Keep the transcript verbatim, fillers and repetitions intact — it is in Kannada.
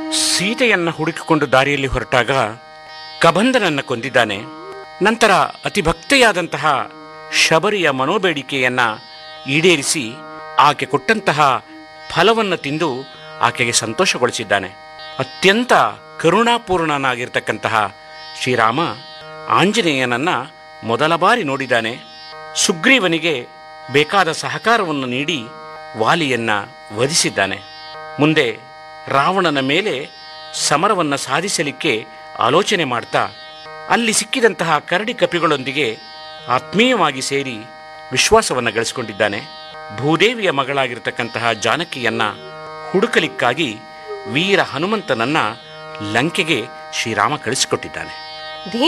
ಸೀತೆಯನ್ನ ಹುಡುಕಿಕೊಂಡು ದಾರಿಯಲ್ಲಿ ಹೊರಟಾಗ ಕಬಂಧನನ್ನ ಕೊಂದಿದ್ದಾನೆ. ನಂತರ ಅತಿಭಕ್ತೆಯಾದಂತಹ ಶಬರಿಯ ಮನೋಬೇಡಿಕೆಯನ್ನ ಈಡೇರಿಸಿ ಆಕೆ ಕೊಟ್ಟಂತಹ ಫಲವನ್ನು ತಿಂದು ಆಕೆಗೆ ಸಂತೋಷಗೊಳಿಸಿದ್ದಾನೆ. ಅತ್ಯಂತ ಕರುಣಾಪೂರ್ಣನಾಗಿರ್ತಕ್ಕಂತಹ ಶ್ರೀರಾಮ ಆಂಜನೇಯನನ್ನ ಮೊದಲ ಬಾರಿ ನೋಡಿದ್ದಾನೆ. ಸುಗ್ರೀವನಿಗೆ ಬೇಕಾದ ಸಹಕಾರವನ್ನು ನೀಡಿ ವಾಲಿಯನ್ನ ವಧಿಸಿದ್ದಾನೆ. ಮುಂದೆ ರಾವಣನ ಮೇಲೆ ಸಮರವನ್ನು ಸಾಧಿಸಲಿಕ್ಕೆ ಆಲೋಚನೆ ಮಾಡ್ತಾ ಅಲ್ಲಿ ಸಿಕ್ಕಿದಂತಹ ಕರಡಿ ಕಪಿಗಳೊಂದಿಗೆ ಆತ್ಮೀಯವಾಗಿ ಸೇರಿ ವಿಶ್ವಾಸವನ್ನು ಗಳಿಸಿಕೊಂಡಿದ್ದಾನೆ. ಭೂದೇವಿಯ ಮಗಳಾಗಿರ್ತಕ್ಕಂತಹ ಜಾನಕಿಯನ್ನ ಹುಡುಕಲಿಕ್ಕಾಗಿ ವೀರ ಹನುಮಂತನನ್ನ ಲಂಕೆಗೆ ಶ್ರೀರಾಮ ಕಳಿಸಿಕೊಟ್ಟಿದ್ದಾನೆ.